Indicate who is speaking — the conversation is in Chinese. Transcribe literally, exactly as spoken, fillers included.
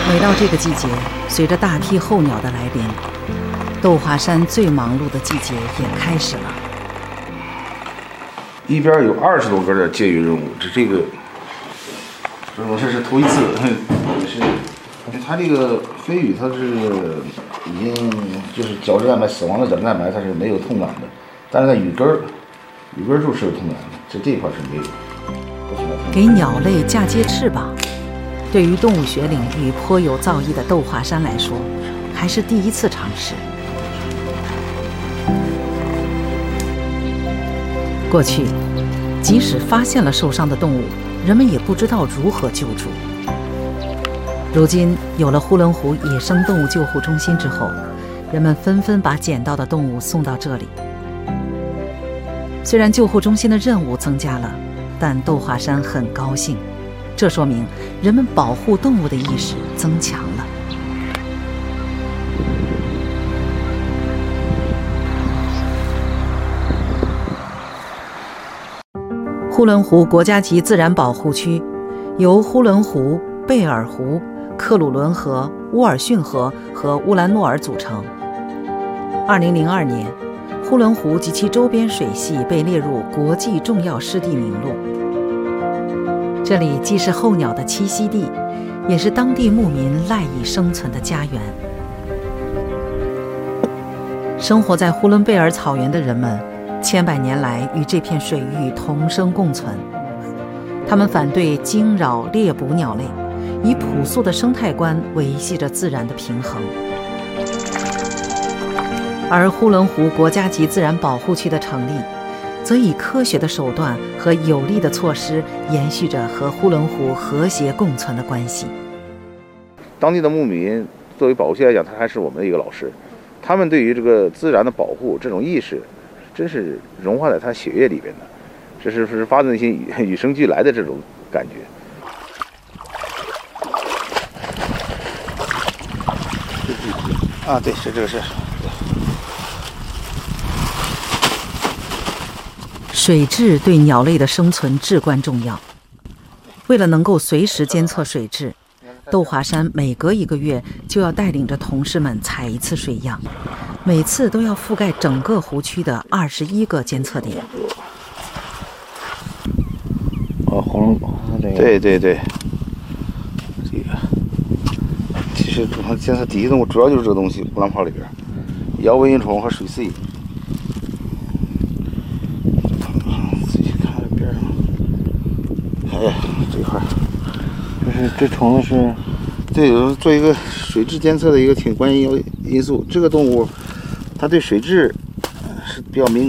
Speaker 1: 每到这个季节，随着大批候鸟的来临，豆华山最忙碌的季节也开始了。
Speaker 2: 一边有二十多个的借鱼任务，这这个，这我这是头一次，也是，它这个飞羽它是已经就是角质蛋白死亡的角质蛋白，它是没有痛感的，但是在羽根儿，羽根处是有痛感的，这这一块是没有。
Speaker 1: 给鸟类嫁接翅膀，对于动物学领域颇有造诣的豆华山来说，还是第一次尝试。过去，即使发现了受伤的动物，人们也不知道如何救助。如今有了呼伦湖野生动物救护中心之后，人们纷纷把捡到的动物送到这里。虽然救护中心的任务增加了，但豆华山很高兴，这说明人们保护动物的意识增强了。呼伦湖国家级自然保护区由呼伦湖、贝尔湖、克鲁伦河、乌尔逊河和乌兰诺尔组成。二零零二年，呼伦湖及其周边水系被列入国际重要湿地名录。这里既是候鸟的栖息地，也是当地牧民赖以生存的家园。生活在呼伦贝尔草原的人们，千百年来与这片水域同生共存。他们反对惊扰猎捕鸟类，以朴素的生态观维系着自然的平衡。而呼伦湖国家级自然保护区的成立，则以科学的手段和有力的措施延续着和呼伦湖和谐共存的关系。
Speaker 2: 当地的牧民作为保护区来讲，他还是我们的一个老师，他们对于这个自然的保护这种意识，真是融化在他血液里边的，这是是发自内心与与生俱来的这种感觉。啊，对，是这个是。
Speaker 1: 水质对鸟类的生存至关重要。为了能够随时监测水质，豆华山每隔一个月就要带领着同事们采一次水样，每次都要覆盖整个湖区的二十一个监测点。
Speaker 2: 哦，红龙，对对对，这个其实监测底下动物主要就是这个东西，乌兰泡里边，摇蚊蝇虫和水螅。自己看这边上，哎，这块就是这虫子是，对，做一个水质监测的一个挺关键因素。这个动物它对水质是比较敏